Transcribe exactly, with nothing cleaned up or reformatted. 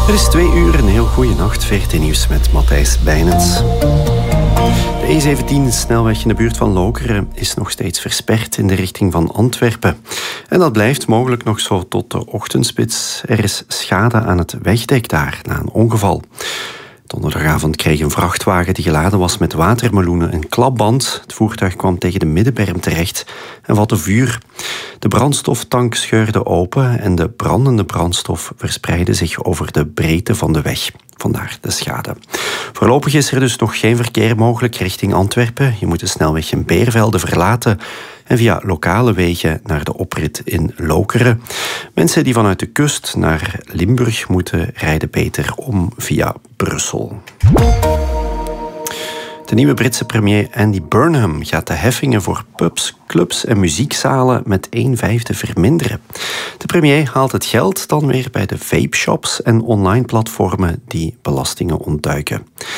Er is twee uur, een heel goede nacht. V R T Nieuws met Matthijs Bijnens. De E zeventien, snelweg in de buurt van Lokeren, is nog steeds versperd in de richting van Antwerpen. En dat blijft mogelijk nog zo tot de ochtendspits. Er is schade aan het wegdek daar, na een ongeval. Donderdagavond kreeg een vrachtwagen die geladen was met watermeloenen een klapband. Het voertuig kwam tegen de middenberm terecht en vatte vuur. De brandstoftank scheurde open en de brandende brandstof verspreidde zich over de breedte van de weg. Vandaar de schade. Voorlopig is er dus nog geen verkeer mogelijk richting Antwerpen. Je moet de snelweg in Beervelde verlaten en via lokale wegen naar de oprit in Lokeren. Mensen die vanuit de kust naar Limburg moeten, rijden beter om via Brussel. De nieuwe Britse premier Andy Burnham gaat de heffingen voor pubs, clubs en muziekzalen met een vijfde verminderen. De premier haalt het geld dan weer bij de vape-shops en online platformen die belastingen ontduiken.